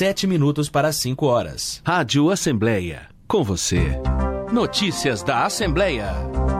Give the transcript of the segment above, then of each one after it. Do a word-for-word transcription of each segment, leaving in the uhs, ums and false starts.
sete minutos para cinco horas. Rádio Assembleia, com você. Notícias da Assembleia.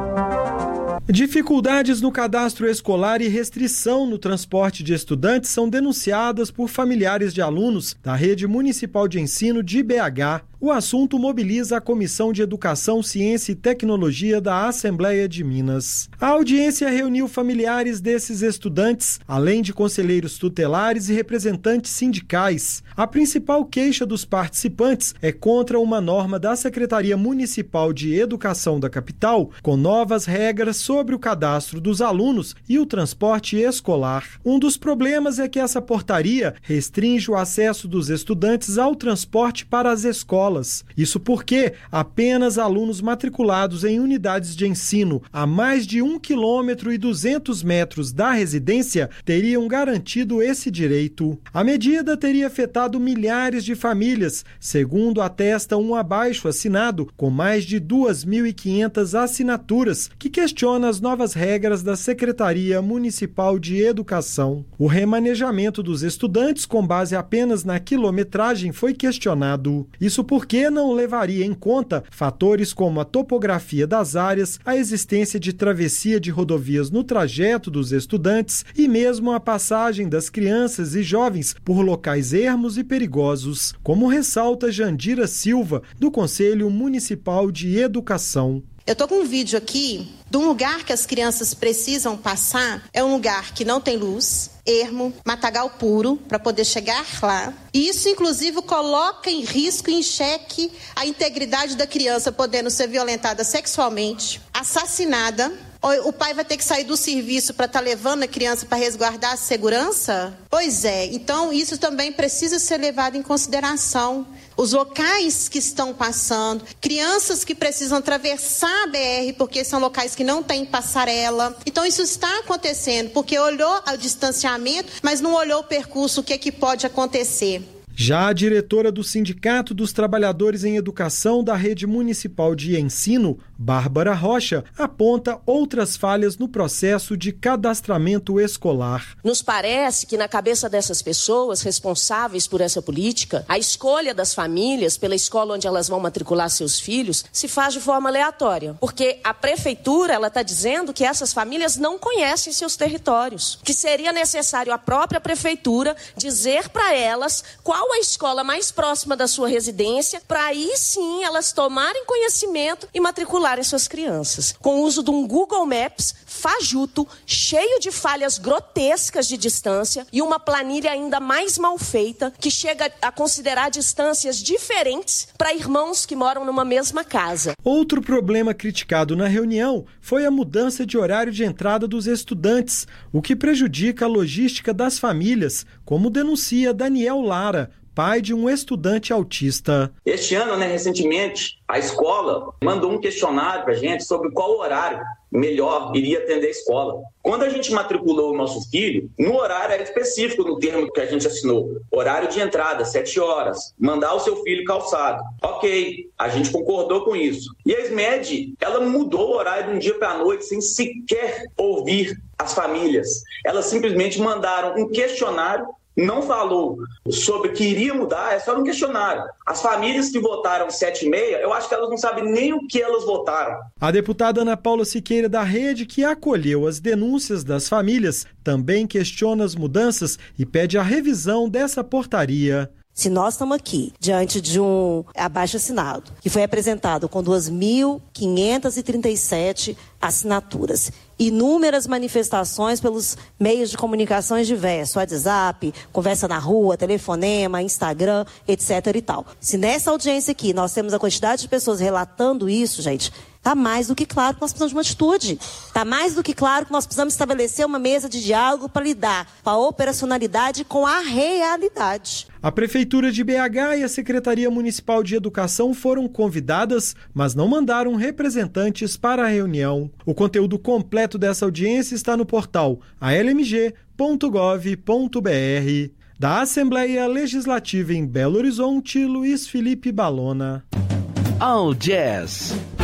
Dificuldades no cadastro escolar e restrição no transporte de estudantes são denunciadas por familiares de alunos da Rede Municipal de Ensino de B H. O assunto mobiliza a Comissão de Educação, Ciência e Tecnologia da Assembleia de Minas. A audiência reuniu familiares desses estudantes, além de conselheiros tutelares e representantes sindicais. A principal queixa dos participantes é contra uma norma da Secretaria Municipal de Educação da capital, com novas regras sobre o cadastro dos alunos e o transporte escolar. Um dos problemas é que essa portaria restringe o acesso dos estudantes ao transporte para as escolas. Isso porque apenas alunos matriculados em unidades de ensino a mais de um quilômetro e duzentos metros da residência teriam garantido esse direito. A medida teria afetado milhares de famílias, segundo atesta um abaixo assinado com mais de duas mil e quinhentas assinaturas, que questiona as novas regras da Secretaria Municipal de Educação. O remanejamento dos estudantes com base apenas na quilometragem foi questionado. Isso porque não levaria em conta fatores como a topografia das áreas, a existência de travessia de rodovias no trajeto dos estudantes e mesmo a passagem das crianças e jovens por locais ermos e perigosos, como ressalta Jandira Silva, do Conselho Municipal de Educação. Eu tô com um vídeo aqui de um lugar que as crianças precisam passar. É um lugar que não tem luz, ermo, matagal puro, para poder chegar lá. E isso, inclusive, coloca em risco e em xeque a integridade da criança, podendo ser violentada sexualmente, assassinada. O pai vai ter que sair do serviço para estar tá levando a criança para resguardar a segurança? Pois é, então isso também precisa ser levado em consideração. Os locais que estão passando, crianças que precisam atravessar a B R porque são locais que não têm passarela. Então isso está acontecendo porque olhou o distanciamento, mas não olhou o percurso, o que é que pode acontecer. Já a diretora do Sindicato dos Trabalhadores em Educação da Rede Municipal de Ensino, Bárbara Rocha, aponta outras falhas no processo de cadastramento escolar. Nos parece que na cabeça dessas pessoas responsáveis por essa política, a escolha das famílias pela escola onde elas vão matricular seus filhos se faz de forma aleatória, porque a prefeitura ela está dizendo que essas famílias não conhecem seus territórios, que seria necessário a própria prefeitura dizer para elas qual a escola mais próxima da sua residência, para aí sim elas tomarem conhecimento e matricularem suas crianças. Com o uso de um Google Maps fajuto, cheio de falhas grotescas de distância e uma planilha ainda mais mal feita, que chega a considerar distâncias diferentes para irmãos que moram numa mesma casa. Outro problema criticado na reunião foi a mudança de horário de entrada dos estudantes, o que prejudica a logística das famílias, como denuncia Daniel Lara, pai de um estudante autista. Este ano, né, recentemente, a escola mandou um questionário para a gente sobre qual horário melhor iria atender a escola. Quando a gente matriculou o nosso filho, no horário era específico no termo que a gente assinou. Horário de entrada, sete horas. Mandar o seu filho calçado. Ok, a gente concordou com isso. E a SMED, ela mudou o horário de um dia para a noite sem sequer ouvir as famílias. Elas simplesmente mandaram um questionário, não falou sobre o que iria mudar, é só um questionário. As famílias que votaram sete e meia, eu acho que elas não sabem nem o que elas votaram. A deputada Ana Paula Siqueira da Rede, que acolheu as denúncias das famílias, também questiona as mudanças e pede a revisão dessa portaria. Se nós estamos aqui diante de um abaixo-assinado que foi apresentado com duas mil quinhentas e trinta e sete assinaturas, inúmeras manifestações pelos meios de comunicações diversos, WhatsApp, conversa na rua, telefonema, Instagram, etc e tal. Se nessa audiência aqui nós temos a quantidade de pessoas relatando isso, gente, está mais do que claro que nós precisamos de uma atitude. Está mais do que claro que nós precisamos estabelecer uma mesa de diálogo para lidar com a operacionalidade com a realidade. A Prefeitura de B H e a Secretaria Municipal de Educação foram convidadas, mas não mandaram representantes para a reunião. O conteúdo completo dessa audiência está no portal a l m g ponto gov ponto b r. Da Assembleia Legislativa em Belo Horizonte, Luiz Felipe Balona. All Jazz.